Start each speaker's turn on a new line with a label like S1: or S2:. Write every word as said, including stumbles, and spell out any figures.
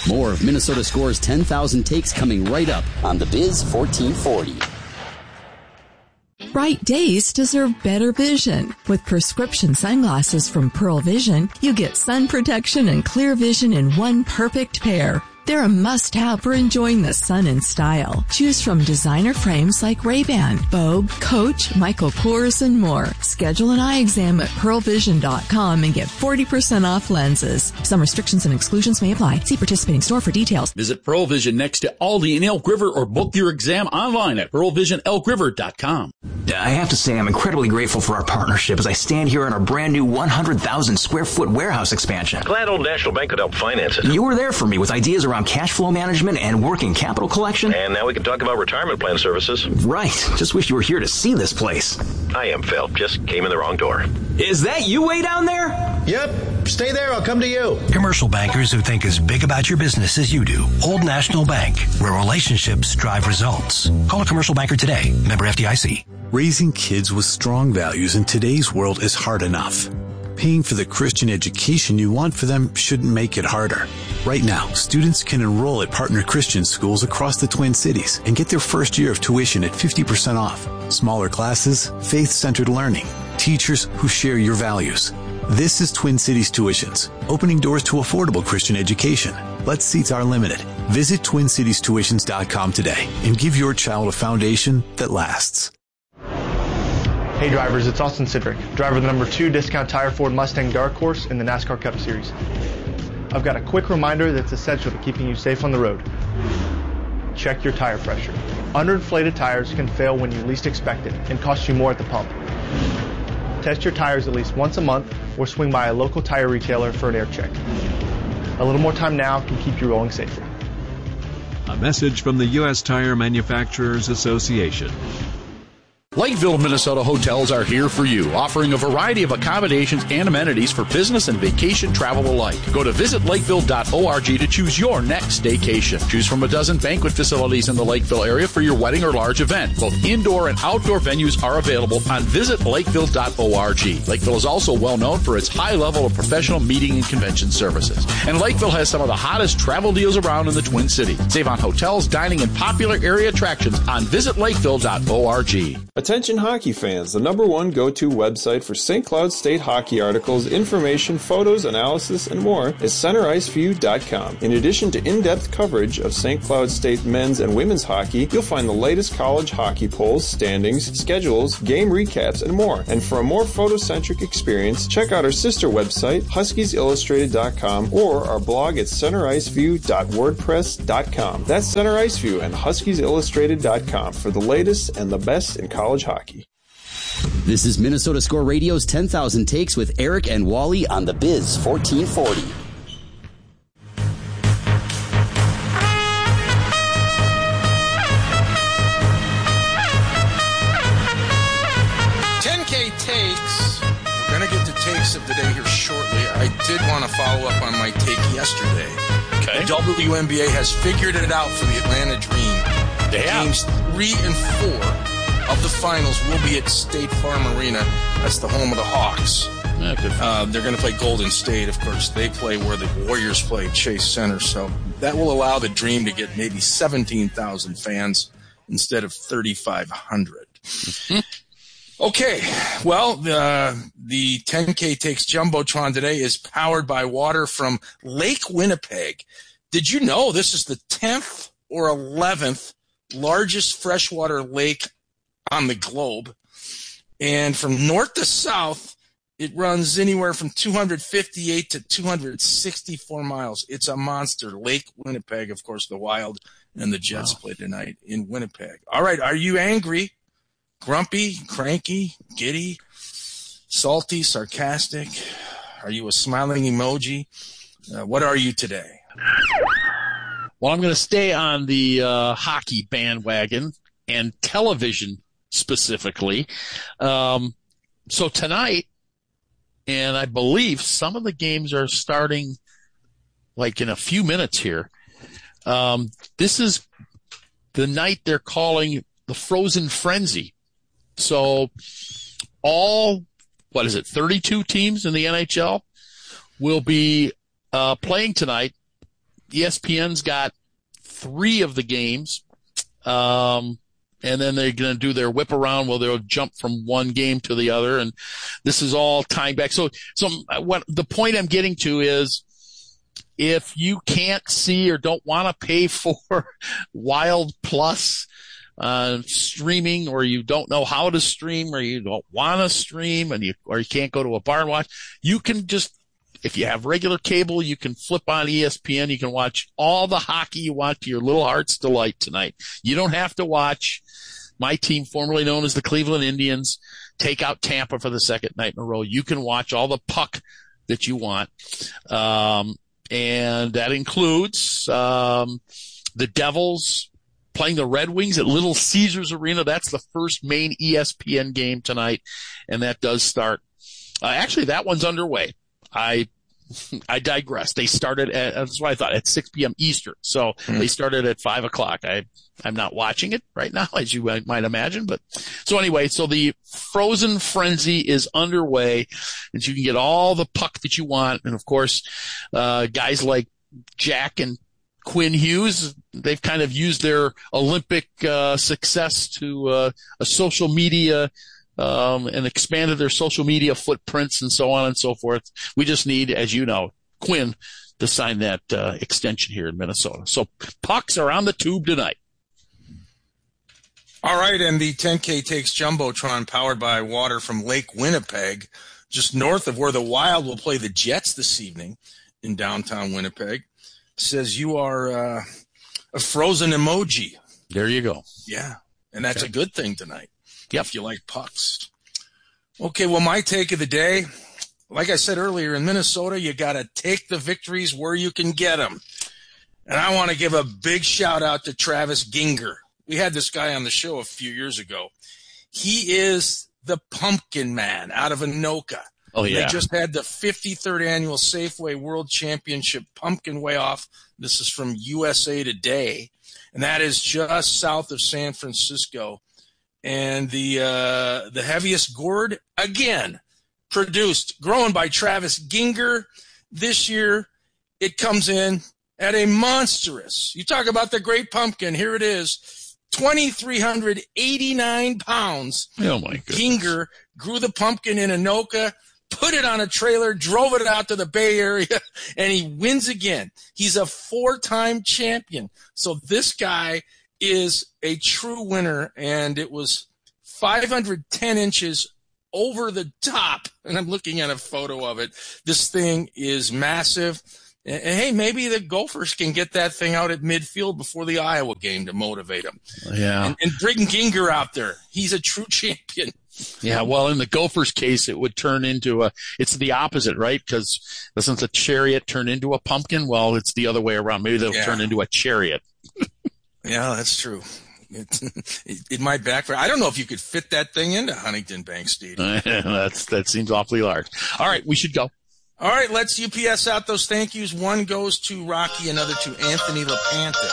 S1: More of Minnesota Score's ten thousand takes coming right up on The Biz fourteen forty.
S2: Bright days deserve better vision. With prescription sunglasses from Pearl Vision, you get sun protection and clear vision in one perfect pair. They're a must-have for enjoying the sun in style. Choose from designer frames like Ray-Ban, Vogue, Coach, Michael Kors, and more. Schedule an eye exam at pearl vision dot com and get forty percent off lenses. Some restrictions and exclusions may apply. See participating store for details.
S3: Visit Pearl Vision next to Aldi in Elk River or book your exam online at pearl vision elk river dot com.
S4: I have to say I'm incredibly grateful for our partnership as I stand here in our brand new one hundred thousand square foot warehouse expansion.
S5: Glad Old National Bank could help finance it.
S4: You were there for me with ideas around cash flow management and working capital collection.
S5: And now we can talk about retirement plan services.
S4: Right. Just wish you were here to see this place.
S5: I am Phil. Just came in the wrong door.
S4: Is that you way down there?
S6: Yep. Stay there. I'll come to you.
S7: Commercial bankers who think as big about your business as you do. Old National Bank, where relationships drive results. Call a commercial banker today. Member F D I C.
S8: Raising kids with strong values in today's world is hard enough. Paying for the Christian education you want for them shouldn't make it harder. Right now, students can enroll at partner Christian schools across the Twin Cities and get their first year of tuition at fifty percent off. Smaller classes, faith-centered learning, teachers who share your values. This is Twin Cities Tuitions, opening doors to affordable Christian education. Let seats are limited. Visit twin cities tuitions dot com today and give your child a foundation that lasts.
S9: Hey drivers, it's Austin Sidrick, driver of the number two Discount Tire Ford Mustang Dark Horse in the NASCAR Cup Series. I've got a quick reminder that's essential to keeping you safe on the road. Check your tire pressure. Underinflated tires can fail when you least expect it and cost you more at the pump. Test your tires at least once a month or swing by a local tire retailer for an air check. A little more time now can keep you rolling safely.
S10: A message from the U S Tire Manufacturers Association.
S3: Lakeville, Minnesota hotels are here for you, offering a variety of accommodations and amenities for business and vacation travel alike. Go to visit lakeville dot org to choose your next staycation. Choose from a dozen banquet facilities in the Lakeville area for your wedding or large event. Both indoor and outdoor venues are available on visit lakeville dot org. Lakeville is also well known for its high level of professional meeting and convention services. And Lakeville has some of the hottest travel deals around in the Twin Cities. Save on hotels, dining, and popular area attractions on visit lakeville dot org.
S11: Attention hockey fans, the number one go-to website for Saint Cloud State hockey articles, information, photos, analysis, and more is center ice view dot com. In addition to in-depth coverage of Saint Cloud State men's and women's hockey, you'll find the latest college hockey polls, standings, schedules, game recaps, and more. And for a more photocentric experience, check out our sister website, huskies illustrated dot com, or our blog at center ice view dot wordpress dot com. That's Center Ice View and huskies illustrated dot com for the latest and the best in college hockey.
S1: This is Minnesota Score Radio's ten thousand Takes with Eric and Wally on The Biz fourteen forty.
S12: ten K Takes. We're going to get to takes of the day here shortly. I did want to follow up on my take yesterday. Okay. The W N B A has figured it out for the Atlanta Dream.
S3: Damn.
S12: Games three and four of the finals will be at State Farm Arena. That's the home of the Hawks.
S3: Yeah, good.
S12: Uh, they're going to play Golden State. Of course, they play where the Warriors play, Chase Center. So that will allow the Dream to get maybe seventeen thousand fans instead of thirty-five hundred. Okay, well, uh, the ten K Takes Jumbotron today is powered by water from Lake Winnipeg. Did you know this is the tenth or eleventh largest freshwater lake on the globe? And from north to south, it runs anywhere from two hundred fifty-eight to two hundred sixty-four miles. It's a monster. Lake Winnipeg, of course, the Wild and the Jets wow. play tonight in Winnipeg. All right, are you angry, grumpy, cranky, giddy, salty, sarcastic? Are you a smiling emoji? Uh, what are you today?
S3: Well, I'm going to stay on the uh, hockey bandwagon and television specifically. Um, so tonight, and I believe some of the games are starting like in a few minutes here. Um, this is the night they're calling the Frozen Frenzy. So all, what is it, thirty-two teams in the N H L will be uh, playing tonight E S P N's got three of the games. Um, and then they're going to do their whip around where they'll jump from one game to the other. And this is all tying back. So, so what the point I'm getting to is if you can't see or don't want to pay for Wild Plus, uh, streaming, or you don't know how to stream, or you don't want to stream, and you, or you can't go to a bar and watch, you can just, if you have regular cable, you can flip on E S P N. You can watch all the hockey you want to your little heart's delight tonight. You don't have to watch my team, formerly known as the Cleveland Indians, take out Tampa for the second night in a row. You can watch all the puck that you want. Um, and that includes, um, the Devils playing the Red Wings at Little Caesars Arena. That's the first main E S P N game tonight. And that does start. Uh, actually, that one's underway. I, I digress. They started at, that's what I thought, at six p.m. Eastern. So mm. they started at five o'clock. I, I'm not watching it right now, as you might imagine. But so anyway, so the Frozen Frenzy is underway, and you can get all the puck that you want. And of course, uh, guys like Jack and Quinn Hughes, they've kind of used their Olympic, uh, success to, uh, a social media, Um, and expanded their social media footprints and so on and so forth. We just need, as you know, Quinn to sign that uh, extension here in Minnesota. So pucks are on the tube tonight.
S12: All right, and the ten K Takes Jumbotron, powered by water from Lake Winnipeg, just north of where the Wild will play the Jets this evening in downtown Winnipeg, says you are uh, a frozen emoji.
S3: There you go.
S12: Yeah, and that's okay. A good thing tonight.
S3: Yep.
S12: If you like pucks. Okay, well, my take of the day, like I said earlier, in Minnesota, you got to take the victories where you can get them. And I want to give a big shout out to Travis Ginger. We had this guy on the show a few years ago. He is the Pumpkin Man out of Anoka.
S3: Oh, yeah.
S12: They just had the fifty-third annual Safeway World Championship Pumpkin Weigh-Off. This is from U S A Today, and that is just south of San Francisco. And the uh, the heaviest gourd, again, produced, grown by Travis Ginger. This year, it comes in at a monstrous, you talk about the great pumpkin, here it is, two thousand three hundred eighty-nine pounds.
S3: Oh, my goodness.
S12: Ginger grew the pumpkin in Anoka, put it on a trailer, drove it out to the Bay Area, and he wins again. He's a four-time champion. So this guy is a true winner, and it was five hundred ten inches over the top, and I'm looking at a photo of it. This thing is massive, and, and hey, maybe the Gophers can get that thing out at midfield before the Iowa game to motivate them.
S3: Yeah.
S12: And, and bring Ginger out there. He's a true champion.
S3: Yeah, well, in the Gophers case, it would turn into a, it's the opposite, right? Because doesn't the chariot turn into a pumpkin? Well, it's the other way around. Maybe they'll yeah. turn into a chariot.
S12: Yeah, that's true. It, it, it might backfire. I don't know if you could fit that thing into Huntington Bank Stadium.
S3: That's, that seems awfully large. All right, we should go.
S12: All right, let's U P S out those thank yous. One goes to Rocky, another to Anthony LaPanta.